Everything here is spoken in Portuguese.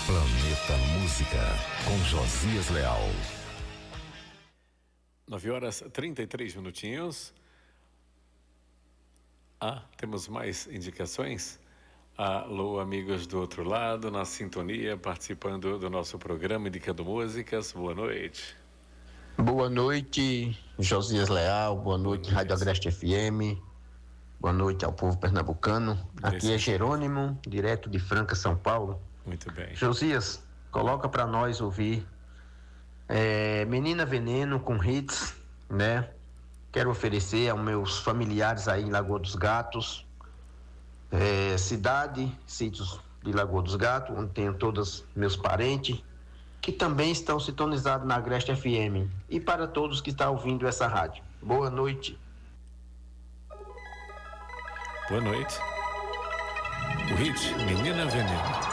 Planeta Música, com Josias Leal. 9h33. Temos mais indicações? Alô, amigos do outro lado, na sintonia, participando do nosso programa Indicando Músicas. Boa noite. Boa noite, Josias Leal. Boa noite, Rádio Agreste FM. Boa noite ao povo pernambucano. Aqui é Jerônimo, direto de Franca, São Paulo. Muito bem. Josias, coloca para nós ouvir Menina Veneno com hits, né? Quero oferecer aos meus familiares aí em Lagoa dos Gatos, sítios de Lagoa dos Gatos, onde tenho todos meus parentes, que também estão sintonizados na Agreste FM, e para todos que estão ouvindo essa rádio. Boa noite. Boa noite. O hit Menina Veneno.